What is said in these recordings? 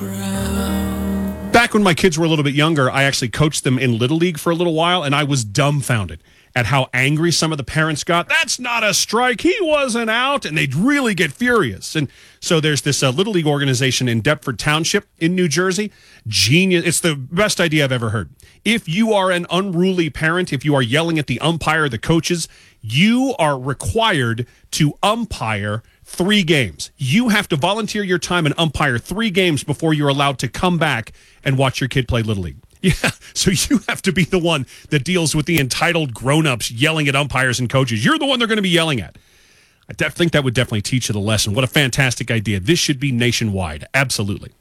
Back when my kids were a little bit younger, I actually coached them in Little League for a little while, and I was dumbfounded at how angry some of the parents got. That's not a strike. He wasn't out. And they'd really get furious. And so there's this Little League organization in Deptford Township in New Jersey. Genius. It's the best idea I've ever heard. If you are an unruly parent, if you are yelling at the umpire, the coaches, you are required to umpire 3 games. You have to volunteer your time and umpire 3 games before you're allowed to come back and watch your kid play Little League. Yeah, so you have to be the one that deals with the entitled grown-ups yelling at umpires and coaches. You're the one they're going to be yelling at. I think that would definitely teach you the lesson. What a fantastic idea. This should be nationwide. Absolutely.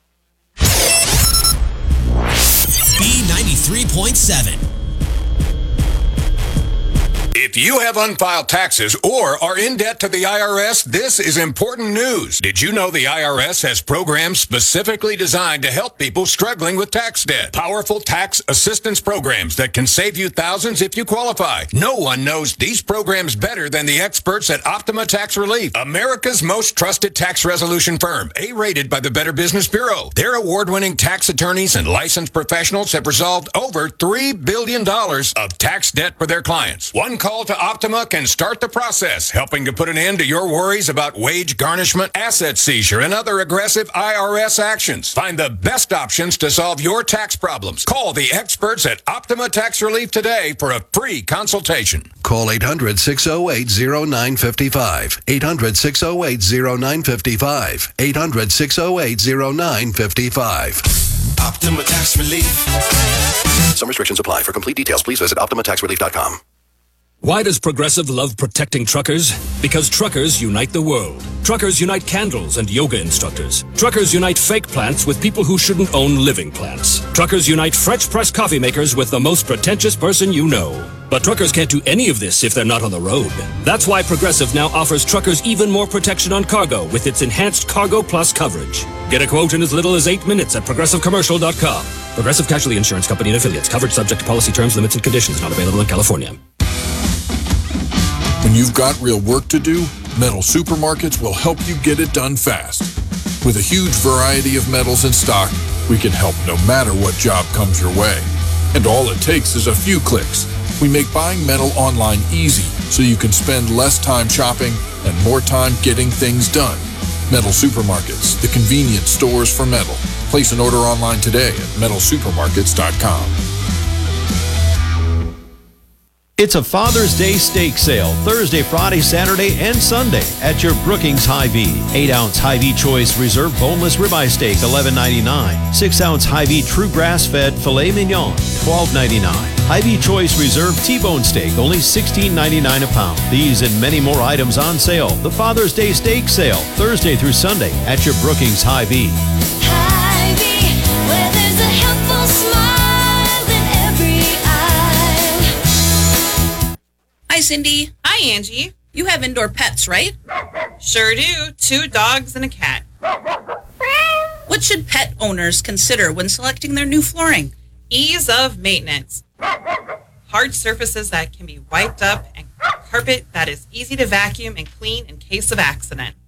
B93.7. If you have unfiled taxes or are in debt to the IRS, this is important news. Did you know the IRS has programs specifically designed to help people struggling with tax debt? Powerful tax assistance programs that can save you thousands if you qualify. No one knows these programs better than the experts at Optima Tax Relief, America's most trusted tax resolution firm, A-rated by the Better Business Bureau. Their award-winning tax attorneys and licensed professionals have resolved over $3 billion of tax debt for their clients. One call to Optima can start the process, helping to put an end to your worries about wage garnishment, asset seizure, and other aggressive IRS actions. Find the best options to solve your tax problems. Call the experts at Optima Tax Relief today for a free consultation. Call 800-608-0955. 800-608-0955. 800-608-0955. Optima Tax Relief. Some restrictions apply. For complete details, please visit OptimaTaxRelief.com. Why does Progressive love protecting truckers? Because truckers unite the world. Truckers unite candles and yoga instructors. Truckers unite fake plants with people who shouldn't own living plants. Truckers unite French press coffee makers with the most pretentious person you know. But truckers can't do any of this if they're not on the road. That's why Progressive now offers truckers even more protection on cargo with its enhanced Cargo Plus coverage. Get a quote in as little as 8 minutes at ProgressiveCommercial.com. Progressive Casualty Insurance Company and Affiliates. Coverage subject to policy terms, limits, and conditions. Not available in California. When you've got real work to do, Metal Supermarkets will help you get it done fast. With a huge variety of metals in stock, we can help no matter what job comes your way. And all it takes is a few clicks. We make buying metal online easy so you can spend less time shopping and more time getting things done. Metal Supermarkets, the convenient stores for metal. Place an order online today at metalsupermarkets.com. It's a Father's Day steak sale Thursday, Friday, Saturday, and Sunday at your Brookings Hy-Vee. 8-ounce Hy-Vee Choice Reserve Boneless Ribeye Steak, $11.99. 6-ounce Hy-Vee True Grass-Fed Filet Mignon, $12.99. Hy-Vee Choice Reserve T-Bone Steak, only $16.99 a pound. These and many more items on sale. The Father's Day steak sale Thursday through Sunday at your Brookings Hy-Vee. Hy-Vee, where there's a helpful smile in every eye. Hi, Cindy. Hi, Angie. You have indoor pets, right? Sure do. 2 dogs and a cat. What should pet owners consider when selecting their new flooring? Ease of maintenance. Hard surfaces that can be wiped up and carpet that is easy to vacuum and clean in case of accident.